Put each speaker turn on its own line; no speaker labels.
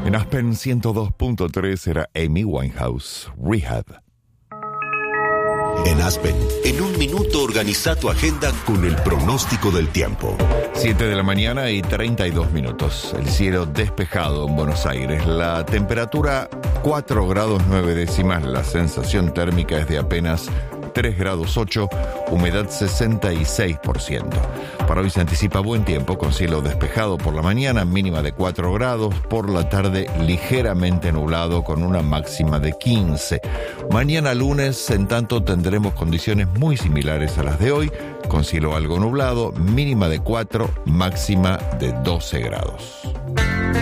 En Aspen 102.3 era Amy Winehouse, Rehab.
En Aspen, en un minuto organiza tu agenda con el pronóstico del tiempo.
7 de la mañana y 32 minutos. El cielo despejado en Buenos Aires. La temperatura 4 grados 9 décimas. La sensación térmica es de apenas 3 grados 8, humedad 66%. Para hoy se anticipa buen tiempo con cielo despejado por la mañana, mínima de 4 grados, por la tarde ligeramente nublado con una máxima de 15. Mañana lunes, en tanto, tendremos condiciones muy similares a las de hoy, con cielo algo nublado, mínima de 4, máxima de 12 grados.